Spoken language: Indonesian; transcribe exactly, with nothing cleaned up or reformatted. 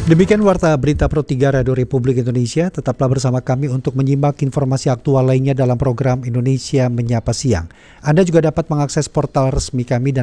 Demikian Warta Berita Pro tiga Radio Republik Indonesia. Tetaplah bersama kami untuk menyimak informasi aktual lainnya dalam program Indonesia Menyapa Siang. Anda juga dapat mengakses portal resmi kami dan